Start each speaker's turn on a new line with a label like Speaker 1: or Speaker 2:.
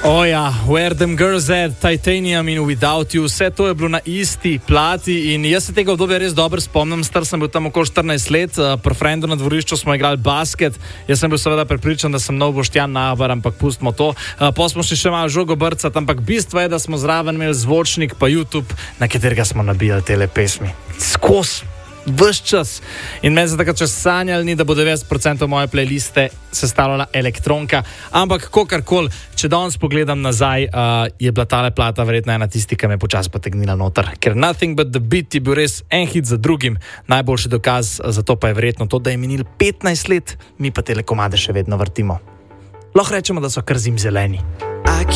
Speaker 1: Oja, Where Them Girls At, Titanium in Without You, vse to je bilo na isti plati in jaz se tega obdobja res dobro spomnim, star sem bil tam okoli 14 let, pri frendu na dvorišču smo igrali basket, jaz sem bil seveda prepričan, da sem nov Boštjan Nabar, ampak pustimo to, pa smo še malo žogo brcati, ampak bistvo je, da smo zraven imeli zvočnik pa YouTube, na katerega smo nabijali tele pesmi, skozi. Ves čas. In meni se takrat čas sanjali ni, da bo 90% moje playliste sestavljala elektronka, ampak kakorkoli, če danes pogledam nazaj, je bila tale plata verjetno ena tisti, ki me počasi potegnila noter, ker Nothing But The Beat je bil res en hit za drugim, najboljši dokaz za to pa je verjetno to, da je minil 15 let, mi pa tele komade še vedno vrtimo. Lahko rečemo, da so kar zimzeleni.